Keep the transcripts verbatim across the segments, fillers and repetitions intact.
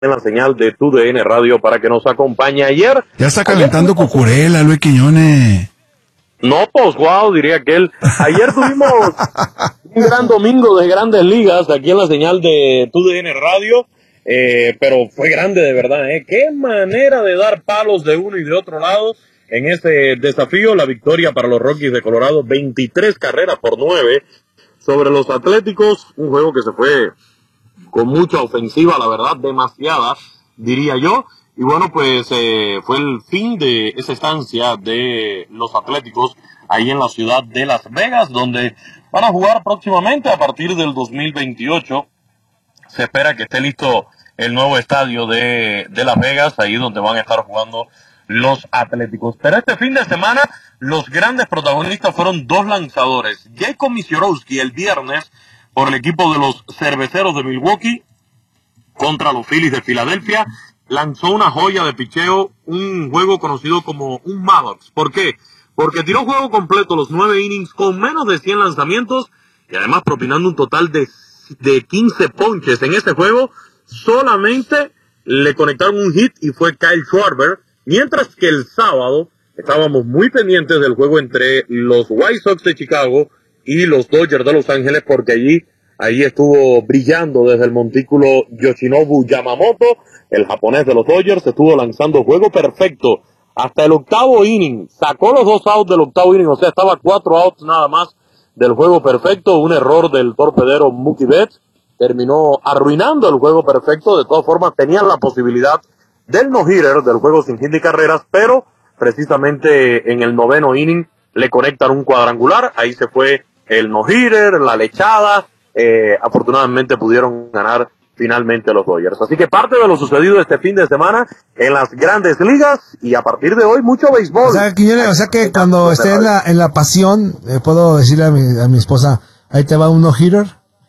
en la señal de Tu D N Radio para que nos acompañe ayer. Ya está calentando ayer, Cucurella, Luis Quiñones. No, pues wow, diría aquel. Ayer tuvimos un gran domingo de Grandes Ligas aquí en la señal de Tu D N Radio, eh, pero fue grande de verdad, ¿eh? Qué manera de dar palos de uno y de otro lado en este desafío. La victoria para los Rockies de Colorado, veintitrés carreras por nueve sobre los Atléticos, un juego que se fue con mucha ofensiva, la verdad, demasiada, diría yo. Y bueno, pues eh, fue el fin de esa estancia de los Atléticos ahí en la ciudad de Las Vegas, donde van a jugar próximamente a partir del dos mil veintiocho. Se espera que esté listo el nuevo estadio de, de Las Vegas, ahí donde van a estar jugando los Atléticos. Pero este fin de semana, los grandes protagonistas fueron dos lanzadores. Jacob Misiorowski el viernes por el equipo de los Cerveceros de Milwaukee contra los Phillies de Filadelfia. Lanzó una joya de picheo, un juego conocido como un Maddox. ¿Por qué? Porque tiró juego completo los nueve innings con menos de cien lanzamientos y además propinando un total de, de quince ponches. En este juego solamente le conectaron un hit y fue Kyle Schwarber, mientras que el sábado estábamos muy pendientes del juego entre los White Sox de Chicago y los Dodgers de Los Ángeles, porque allí, allí estuvo brillando desde el montículo Yoshinobu Yamamoto, el japonés de los Dodgers. Estuvo lanzando juego perfecto hasta el octavo inning, sacó los dos outs del octavo inning, o sea, estaba cuatro outs nada más del juego perfecto. Un error del torpedero Mookie Betts terminó arruinando el juego perfecto. De todas formas, tenían la posibilidad del no-hitter, del juego sin hit ni carreras, pero precisamente en el noveno inning le conectan un cuadrangular. Ahí se fue el no-hitter, la lechada. Eh, afortunadamente pudieron ganar finalmente los Dodgers. Así que parte de lo sucedido este fin de semana en las Grandes Ligas, y a partir de hoy mucho béisbol. O sea, Quiñones, o sea que cuando esté en la, en la pasión, eh, puedo decirle a mi, a mi esposa, ahí te va un no-hitter.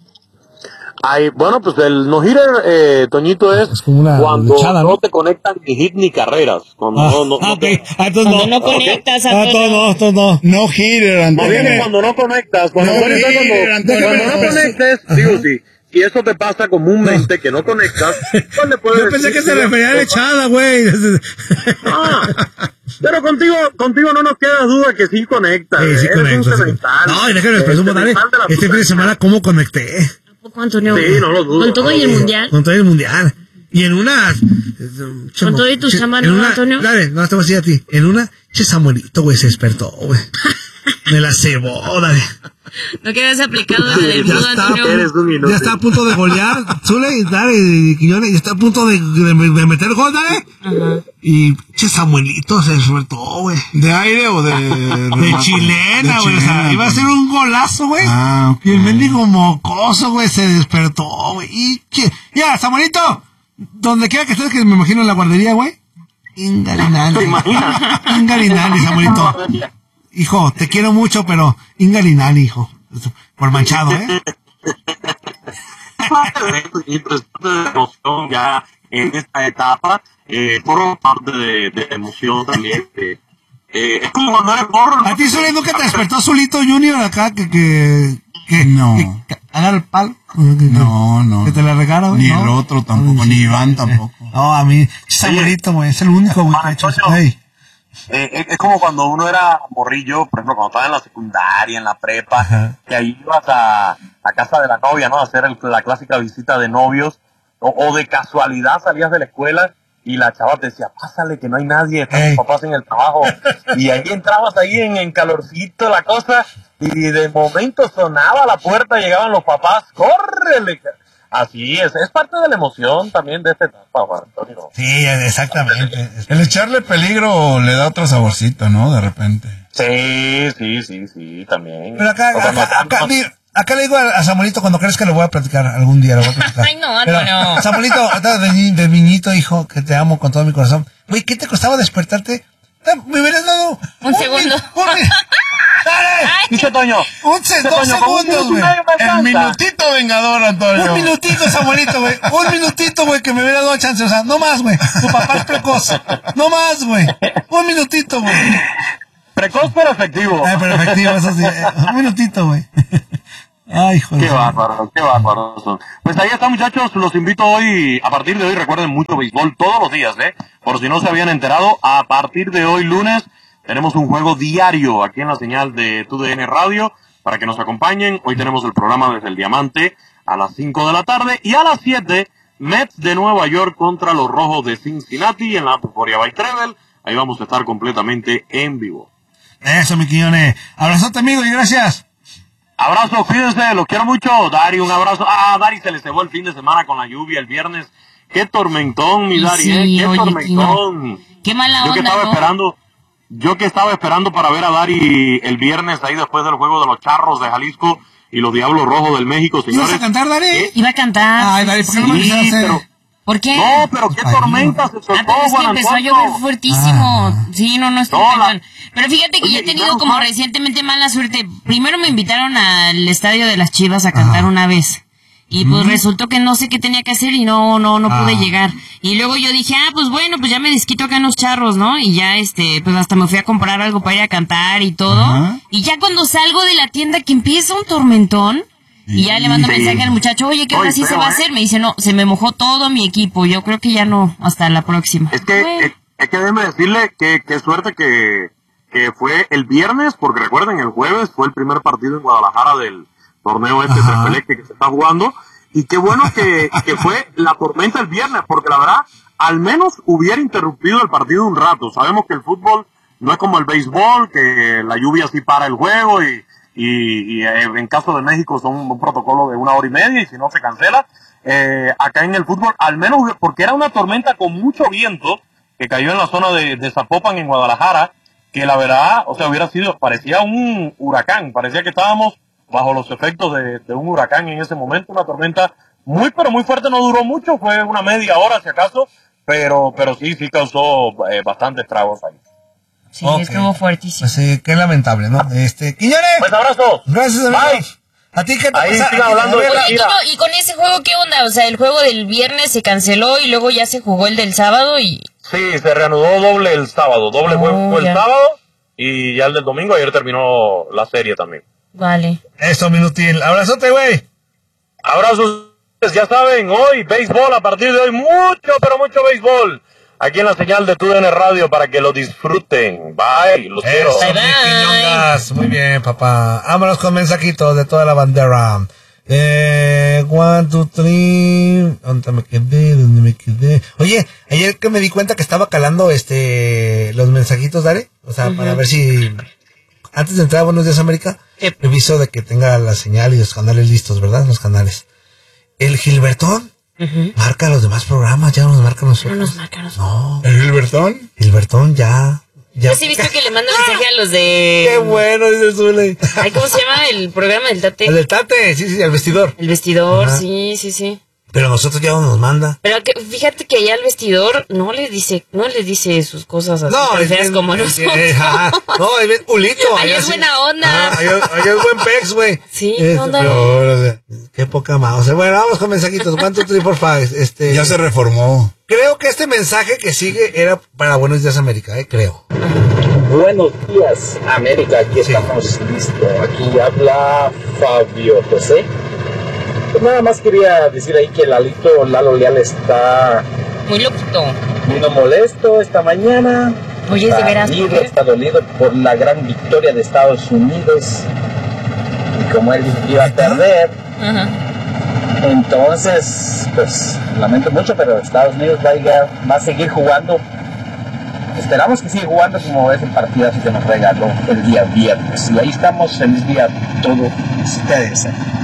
Ay, bueno, pues el no-hitter, eh, Toñito, es, es como una cuando luchada, ¿no? no te conectan ni hit ni carreras. Cuando ah, no, no, no, okay. te... cuando no, no conectas, okay. Antonio. No, no, no, no hitter, Antonio. No, cuando no conectas, cuando, no, cuando, hitter, cuando, cuando no conectes, sí o sí. Y eso te pasa comúnmente, no. que no conectas, pues le puedes Yo pensé decir, que se refería a la echada, güey. Ah, pero contigo, contigo no nos queda duda que sí conectas. Sí, sí conectas. Sí. No, y déjame les presumo, dale, este fin de semana cómo conecté. ¿Poco, Antonio? Sí, no lo dudo. ¿Con todo no y el dudo. mundial? Con todo y el mundial. Y en una... Con todo y tu chamba, ¿no, Antonio? Dale, no, te voy a decir a ti. En una, che, Samuelito, güey, se despertó, güey. Me la cebó, dale. No quedas aplicado desde el ya, mundo, está, Antonio. ya está a punto de golear, Zule, dale, y Quiñones, ya está a punto de, de, de meter gol, dale. Ajá. Y, che, Samuelito se despertó, güey. ¿De aire o de...? De, de chilena, güey, o sea, iba a ser un golazo, güey. Ah, okay. Y el mendigo mocoso, güey, se despertó, güey. Y, che, ya, Samuelito, donde quiera que estés, que me imagino en la guardería, güey. Ingalinali. Ingalinali, Samuelito. Hijo, te quiero mucho, pero Ingalinali, hijo. Por manchado, ¿eh? emoción ya en esta etapa, eh, por parte de, de emoción también. Eh, eh, es como cuando eres porro. ¿A ti, Zule, nunca te despertó Zulito Junior acá que... que, que no. Que, que agarra el palo? No, no. ¿Que te la regala, güey? Ni ¿no? el otro tampoco, ni Iván tampoco. No, a mí, Samuelito, güey, es el único, güey, que ha hecho eso. Hey. Eh, es, es como cuando uno era morrillo, por ejemplo, cuando estaba en la secundaria, en la prepa, ajá, que ahí ibas a, a casa de la novia, ¿no? A hacer el, la clásica visita de novios, o, o de casualidad salías de la escuela y la chava te decía, pásale que no hay nadie, están hey. tus papás en el trabajo, y ahí entrabas ahí en, en calorcito la cosa, y de momento sonaba la puerta, llegaban los papás, córrele. Así es, es parte de la emoción también de esta etapa, Juan Antonio. Sí, exactamente. El echarle peligro le da otro saborcito, ¿no? De repente. Sí, sí, sí, sí, también. Pero acá, o sea, acá, acá, acá, mira, acá le digo a, a Samuelito, cuando crees que lo voy a platicar algún día, lo voy a platicar. Ay, no, Antonio. Pero, Samuelito, de, de niñito, hijo, que te amo con todo mi corazón. Güey, ¿qué te costaba despertarte? Me hubieras dado un, un segundo. Un, un, Dice Toño. Un se, dos Toño, segundos, güey. El minutito vengador, Antonio. Un minutito, Samuelito, güey. Un minutito, güey, que me hubiera dado chance. O sea, no más, güey. Tu papá es precoz. No más, güey. Un minutito, güey. Precoz pero efectivo. Eh, pero efectivo, eso sí. Un minutito, güey. Ay, hijo de Qué bárbaro, qué bárbaro. Pues ahí está, muchachos, los invito hoy, a partir de hoy, recuerden mucho béisbol todos los días, ¿eh? Por si no se habían enterado, a partir de hoy, lunes, tenemos un juego diario aquí en la señal de T U D N Radio, para que nos acompañen. Hoy tenemos el programa desde el Diamante a las cinco de la tarde, y a las siete, Mets de Nueva York contra los Rojos de Cincinnati en la Euphoria by Travel. Ahí vamos a estar completamente en vivo. Eso, mi Quiñones. Abrazote, amigo, y gracias. Abrazo, cuídense, los quiero mucho. Dari, un abrazo. Ah, Dari se le cebó el fin de semana con la lluvia el viernes. Qué tormentón, mi Dari, sí, ¿eh? Qué oye, tormentón. Qué mala yo onda, que estaba ¿no? esperando, yo que estaba esperando para ver a Dari el viernes ahí después del juego de los Charros de Jalisco y los Diablos Rojos del México, señores. ¿Ibas a cantar, Dari? ¿Eh? Iba a cantar. Ay, Dari, ¿por qué no me Sí, dejaste? pero- ¿Por qué? No, pero qué Ay, tormenta no. se soltó, Ah, pero es que Juan empezó a Antonio. llover fuertísimo. Ah. Sí, no, no estoy No, la- cañón. Pero fíjate que Oye, yo he ¿y tenido ya como no? recientemente mala suerte. Primero me invitaron al estadio de las Chivas a cantar Ajá. una vez. Y pues resultó que no sé qué tenía que hacer y no, no, no pude Ah. llegar. Y luego yo dije, ah, pues bueno, pues ya me desquito acá en los Charros, ¿no? Y ya, este, pues hasta me fui a comprar algo para ir a cantar y todo. Ajá. Y ya cuando salgo de la tienda que empieza un tormentón, y ya le mando Sí. mensaje al muchacho, oye, ¿qué Oye, ahora sí se feo, va a ¿eh? hacer? Me dice, no, se me mojó todo mi equipo. Yo creo que ya no, hasta la próxima. Es que, Bueno. es, es que déjeme decirle que qué suerte que, que fue el viernes, porque recuerden, el jueves fue el primer partido en Guadalajara del torneo este Ajá. Trepeleque que se está jugando, y qué bueno que, que fue la tormenta el viernes, porque la verdad, al menos hubiera interrumpido el partido un rato. Sabemos que el fútbol no es como el béisbol, que la lluvia sí para el juego, y, y, y eh, en caso de México son un protocolo de una hora y media, y si no se cancela. Eh, acá en el fútbol, al menos porque era una tormenta con mucho viento, que cayó en la zona de, de Zapopan, en Guadalajara, que la verdad, o sea, hubiera sido, parecía un huracán, parecía que estábamos bajo los efectos de, de un huracán en ese momento, una tormenta muy, pero muy fuerte, no duró mucho, fue una media hora si acaso, pero, pero sí, sí causó eh, bastante estragos ahí. Sí, Ok. estuvo fuertísimo. Pues sí, qué lamentable, ¿no? Este, Quiñones. Pues abrazo. Gracias, amigo. Bye. ¿A ti qué te Ahí pasa? sigan ¿A ti- hablando a ver, de- la- Oye, Mira. Tino, ¿y con ese juego qué onda? O sea, el juego del viernes se canceló y luego ya se jugó el del sábado y... Sí, se reanudó doble el sábado, doble Oh, juego el ya. sábado, y ya el del domingo, ayer terminó la serie también. Vale. Eso, Minutil. Abrazote, güey. Abrazos, ya saben, hoy béisbol, a partir de hoy mucho, pero mucho béisbol. Aquí en la señal de T U D N Radio para que lo disfruten. Bye, los quiero. Eso, Bye, mi bye. Quiñongas. Muy bien, papá. Vámonos con mensajitos de toda la bandera. Eh, one, two, three. ¿Dónde me quedé? ¿Dónde me quedé? Oye, ayer que me di cuenta que estaba calando este los mensajitos, Dare. O sea, para ver si antes de entrar a Buenos Días América, reviso de que tenga la señal y los canales listos, ¿verdad? Los canales. El Gilbertón marca los demás programas, ya no nos marca nosotros. No nos marca a nosotros. No, ¿El Gilbertón? Gilbertón ya. ya. Yo sí he visto que le manda mensaje a los de... Qué bueno, dice el Zule. Ay, ¿cómo se llama el programa del Tate? El del Tate, sí, sí, el vestidor. El vestidor, Ajá. sí, sí, sí. Pero nosotros ya no nos manda. Pero que, fíjate que allá el vestidor no le dice, no le dice sus cosas así tan es feas bien- como es- nosotros. eh, ajá. No, es bien pulito. Allá es sí. buena onda. Ajá, allá, allá es buen pex, güey. Sí, Este, onda. pero, o sea, qué poca más. O sea, bueno, vamos con mensajitos. ¿Cuánto tres por five? Este, Ya se reformó. creo que este mensaje que sigue era para Buenos Días América, eh, creo. Buenos días, América. Aquí Sí. estamos listos. Aquí habla Fabio José. Pues nada más quería decir ahí que Lalito Lalo Leal está Muy loquito. vino molesto esta mañana. Oye, está de veras, ¿por dolido, qué? está dolido por la gran victoria de Estados Unidos. Y como él iba a perder, Ajá. entonces, pues lamento mucho, pero Estados Unidos va a, llegar- va a seguir jugando. Esperamos que siga jugando como ese partidazo que nos regaló el día viernes. Y ahí estamos, feliz día a todos ustedes.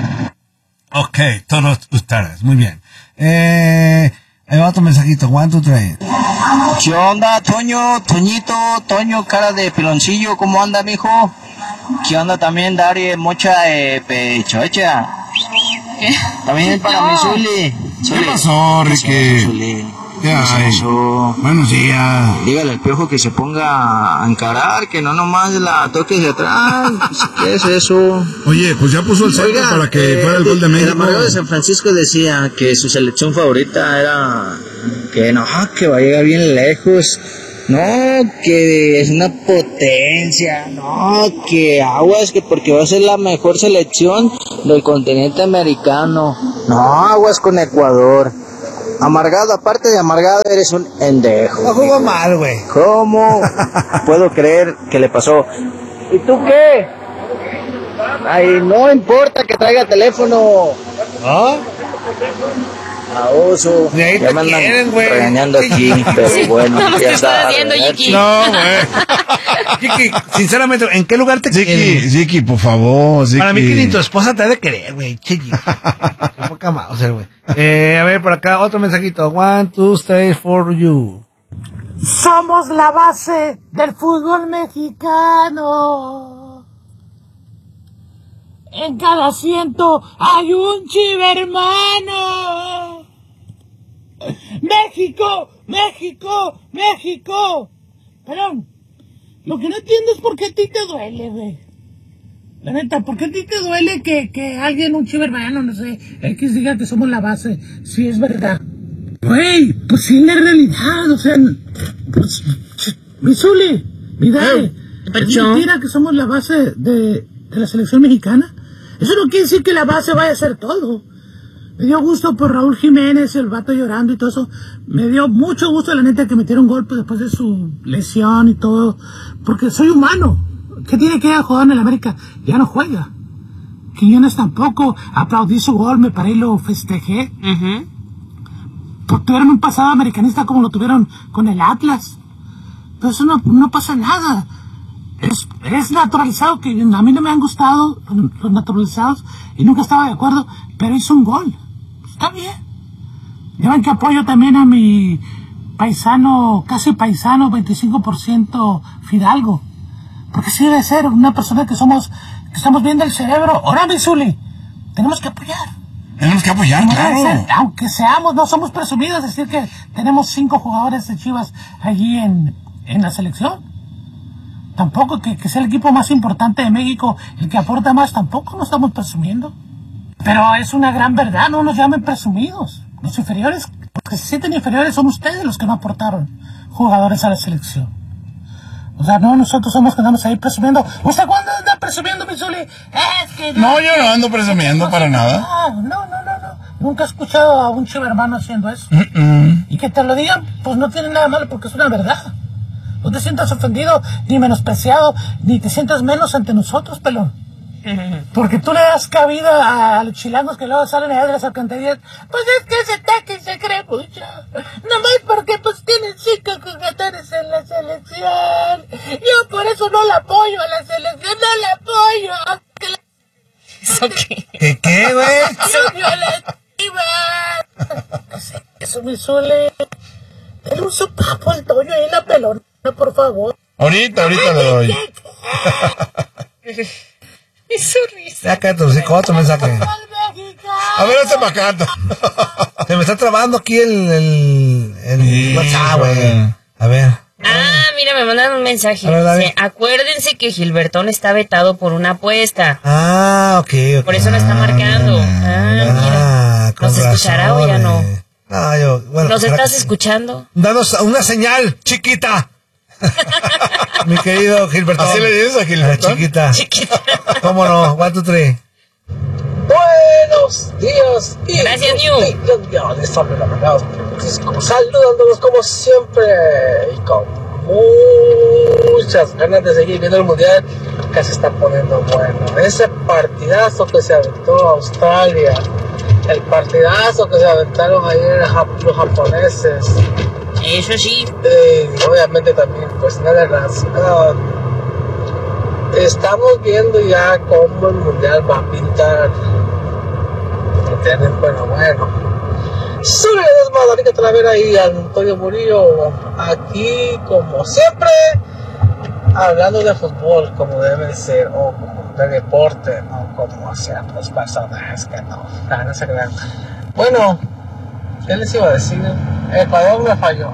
Ok, todos ustedes, muy bien. Eh, ahí va otro mensajito, one, two, three. ¿Qué onda, Toño? Toñito, Toño, cara de piloncillo, ¿cómo anda, mijo? ¿Qué onda también, Dari, mocha, eh, pechocha? ¿Qué? También para No. mi Zuli. ¿Qué pasó, Ricky? Zuli? ¿Qué ¿Qué hay? pasó? Buenos días. Dígale al Piojo que se ponga a encarar, que no nomás la toques de atrás. ¿Qué es eso? Oye, pues ya puso el centro Oiga, para que eh, fuera el gol de El México. amargado de San Francisco decía que su selección favorita era que no, que va a llegar bien lejos. No, que es una potencia, no, que aguas, que porque va a ser la mejor selección del continente americano. No, aguas con Ecuador. Amargado, aparte de amargado, eres un endejo. No jugó mal, güey. ¿Cómo puedo creer que le pasó? ¿Y tú qué? Ay, no importa que traiga teléfono. ¿No? Abuso. De ahí Ya te me andan quieren, güey. regañando aquí, pero bueno, Nada más ya te estoy está. haciendo, Yiki. No, güey. Chiqui, sinceramente, ¿en qué lugar te Ziki, quieren? Ziki, por favor, Ziki. Para mí que ni tu esposa te ha de querer, güey. Chiqui. Qué poca mouse, güey. Eh, a ver, por acá, otro mensajito. One, two, three, for you. Somos la base del fútbol mexicano. En cada asiento hay un chivermano. México, México, México. Perdón, lo que no entiendo es por qué a ti te duele, güey. La neta, ¿por qué a ti te duele que, que alguien, un chivermano, no sé, X diga que somos la base? Si es verdad. Güey, pues sí, la realidad, o sea, pues, mi Zuli, mi Dale, es mentira que somos la base de, de la selección mexicana. Eso no quiere decir que la base vaya a ser todo. Me dio gusto por Raúl Jiménez, el vato llorando y todo eso. Me dio mucho gusto, la neta, que metieron golpes después de su lesión y todo. Porque soy humano. ¿Qué tiene que ir a jugar en el América? Ya no juega. Quiñones tampoco. Aplaudí su gol, me paré y lo festejé. Uh-huh. Porque tuvieron un pasado americanista como lo tuvieron con el Atlas. Pero eso no, no pasa nada. Es, es naturalizado, que a mí no me han gustado los naturalizados y nunca estaba de acuerdo, pero hizo un gol. Está bien. Ya ven que apoyo también a mi paisano, casi paisano, veinticinco por ciento Fidalgo. Porque sí debe ser una persona que somos, que estamos viendo el cerebro. Ahora, mi Zuli, tenemos que apoyar. Tenemos que apoyar, claro. Ser, aunque seamos, no somos presumidos, decir que tenemos cinco jugadores de Chivas allí en, en la selección. Tampoco que, que sea el equipo más importante de México, el que aporta más, tampoco nos estamos presumiendo. Pero es una gran verdad, no nos llamen presumidos. Los inferiores, los que se sienten inferiores son ustedes los que no aportaron jugadores a la selección. O sea, no, nosotros somos los que andamos ahí presumiendo. ¿Usted cuándo anda presumiendo, mi Zuli? Es que... No, yo no ando presumiendo para nada. No, no, no, no, no. Nunca he escuchado a un chivo hermano haciendo eso. Mm-mm. Y que te lo digan, pues no tiene nada malo porque es una verdad. No te sientas ofendido, ni menospreciado, ni te sientas menos ante nosotros, pelón. Porque tú le das cabida a los chilangos que luego salen allá de las alcantarillas. Pues es que ese taque se cree mucho. Nomás porque pues tienen cinco jugadores en la selección. Yo por eso no la apoyo a la selección, no la apoyo. Aunque la... ¿Eso qué? ¿Qué qué, güey? ¡Soy violentiva! Eso me suele... Dale un sopapo al Toño ahí en la pelona, por favor. Ahorita, ahorita le doy. Y su risa. Ya cállate, los hijos, otro mensaje. A ver, ese macato. Se me está trabando aquí el, el, el Sí, WhatsApp, güey. güey. A ver. Ah, mira, me mandan un mensaje. A ver, David. Dice, acuérdense que Gilbertón está vetado por una apuesta. Ah, ok, ok. Por eso no está marcando. Ah, mira. con ¿Nos escuchará razón, o ya no? eh. No, yo, bueno. ¿Nos para- estás escuchando? Danos una señal, chiquita. Mi querido Gilberto. ¿Así le dices a Gilberto? Chiquita. Chiquita. ¿Cómo no? One, two, three. Buenos días. Y Gracias, New. millones sobre la verdad, saludándolos como siempre y con muchas ganas de seguir viendo el mundial que se está poniendo bueno. Ese partidazo que se aventó Australia, el partidazo que se aventaron ayer los japoneses. Eso sí. Eh, obviamente también pues nada más. Uh, estamos viendo ya cómo el mundial va a pintar. ¿Entienden? Bueno, bueno. Soy el desmadre otra vez ahí, Antonio Murillo, aquí como siempre, hablando de fútbol como debe ser, o como de deporte, no como ciertos personajes que no, no, no se crean. Bueno, ¿qué les iba a decir? Ecuador me falló.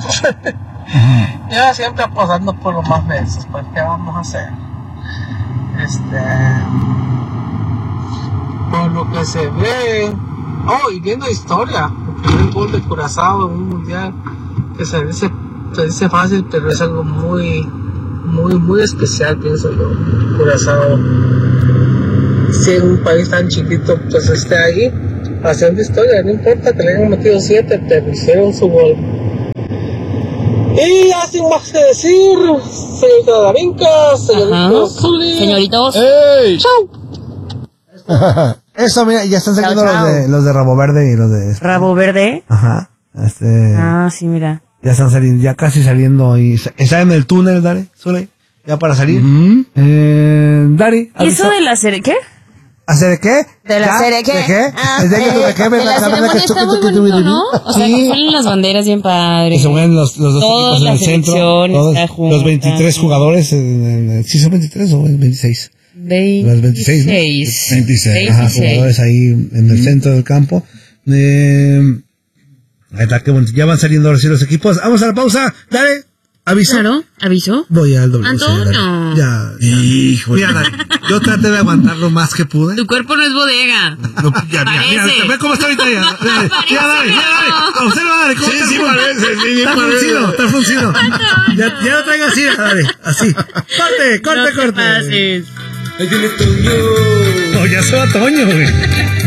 Yo siempre apostando por los más mensos, pues ¿qué vamos a hacer? Este... Por lo que se ve... Oh, y viendo historia, el primer gol de Curazao en un mundial que se dice se dice fácil, pero es algo muy, muy, muy especial, pienso yo. Curazao, si en un país tan chiquito, pues esté ahí, haciendo historia, no importa que le hayan metido siete, pero hicieron su gol. Y ya sin más que decir, señorita Davinca, señorito Zuli. Señoritos. ¡Ey! ¡Chao! Eso, mira, ya están saliendo Chao, los chao. de, los de Rabo Verde y los de... Rabo verde. Ajá. Este... Ah, sí, mira. Ya están saliendo, ya casi saliendo y sa- están en el túnel, Dari, Zuley, ya para salir. Mm. Eh, Dari, ¿has ¿Y eso visto? de la serie qué? ¿Hacer de qué? ¿De la ¿Ya? serie qué? ¿De qué? Ah, ¿Es de qué? eh, ¿De qué? de ¿Verdad? la ¿Verdad ceremonia que está choque, muy choque, bonito, choque, ¿no? choque? O sea, Sí. que ponen las banderas bien padres. Que se mueven los, los dos Toda equipos en la el centro. selección Todos, está junta. los veintitrés jugadores, en, en- ¿sí son veintitrés o veintiséis? Los veintiséis, ¿no? veintiséis. Ajá, jugadores ahí en el centro del campo. Eh, ahí está, qué bonito. Ya van saliendo ahora sí los equipos. Vamos a la pausa. Dale, aviso. Claro, aviso. Voy al doble. Antonio. Ya. Hijo. Mira, Dale, yo traté de aguantar lo más que pude. Tu cuerpo no es bodega. No, ya, mira, mira, Parece. ve cómo está ahorita ya. Dale, Parece, mira, dale, mira, dale. no. Observa, dale, cómo Sí, está. sí cómo- parece, sí, bien Está parece. fruncido, está fruncido. Ya, ya lo traigo así, dale, así. Corte, corte, No te corte. pases. No, ya se va Toño, güey.